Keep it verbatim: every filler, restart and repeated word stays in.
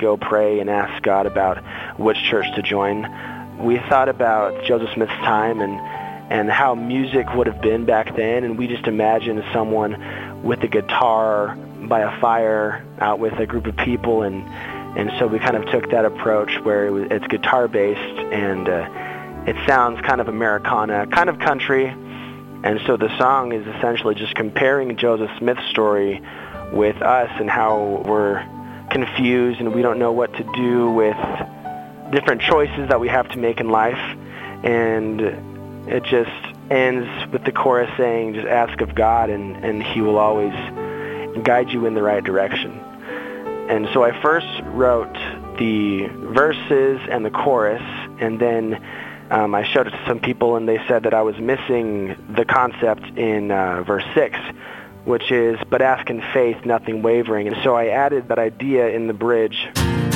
go pray and ask God about which church to join, we thought about Joseph Smith's time and, and how music would have been back then, and we just imagined someone with a guitar by a fire out with a group of people, and and so we kind of took that approach where it was, it's guitar-based, and uh, it sounds kind of Americana, kind of country, and so the song is essentially just comparing Joseph Smith's story with us and how we're confused and we don't know what to do with different choices that we have to make in life, and it just ends with the chorus saying, just ask of God, and, and he will always guide you in the right direction. And so I first wrote the verses and the chorus, and then um, I showed it to some people, and they said that I was missing the concept in uh, verse six, which is, but ask in faith, nothing wavering. And so I added that idea in the bridge.